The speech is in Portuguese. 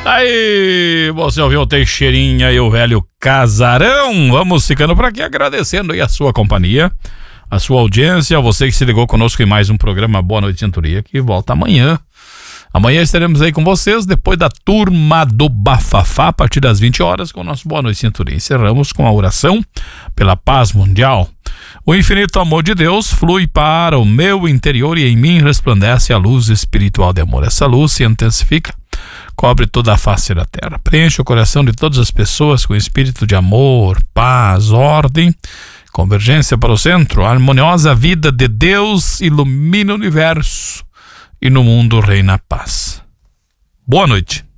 Aí, você ouviu o Teixeirinha e o Velho Casarão. Vamos ficando por aqui, agradecendo aí a sua companhia, a sua audiência, você que se ligou conosco em mais um programa Boa Noite Cinturia, que volta amanhã. Amanhã estaremos aí com vocês, depois da Turma do Bafafá, a partir das 20 horas, com o nosso Boa Noite Cinturia. Encerramos com a oração pela paz mundial. O infinito amor de Deus flui para o meu interior e em mim resplandece a luz espiritual de amor. Essa luz se intensifica, cobre toda a face da terra, preenche o coração de todas as pessoas com espírito de amor, paz, ordem, convergência para o centro. A harmoniosa vida de Deus ilumina o universo e no mundo reina a paz. Boa noite.